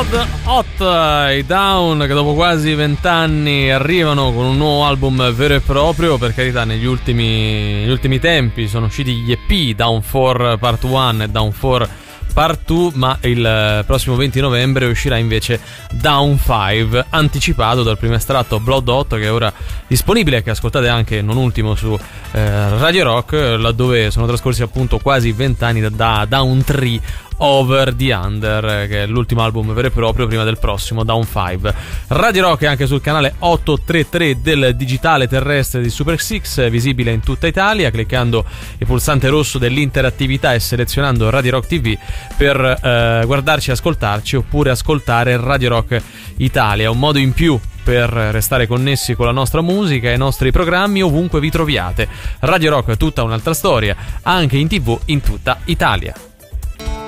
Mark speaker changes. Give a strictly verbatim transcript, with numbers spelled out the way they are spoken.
Speaker 1: Blood Hot, i Down, che dopo quasi vent'anni arrivano con un nuovo album vero e proprio. Per carità, negli ultimi, negli ultimi tempi sono usciti gli E P Down quattro Part uno e Down quattro Part due, ma il prossimo venti novembre uscirà invece Down cinque, anticipato dal primo estratto Blood Hot, che è ora disponibile e che ascoltate anche, non ultimo, su eh, Radio Rock, laddove sono trascorsi appunto quasi vent'anni da, da Down tre Over the Under, che è l'ultimo album vero e proprio prima del prossimo Down cinque. Radio Rock è anche sul canale ottocentotrentatré del digitale terrestre di Super Six, visibile in tutta Italia, cliccando il pulsante rosso dell'interattività e selezionando Radio Rock T V per eh, guardarci e ascoltarci, oppure ascoltare Radio Rock Italia, un modo in più per restare connessi con la nostra musica e i nostri programmi ovunque vi troviate. Radio Rock è tutta un'altra storia, anche in TV in tutta Italia.